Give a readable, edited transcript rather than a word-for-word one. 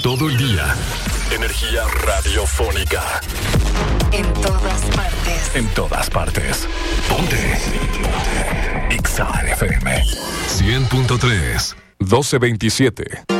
todo el día. Energía radiofónica. En todas partes. En todas partes. Ponte. Exa FM 100.3 1227.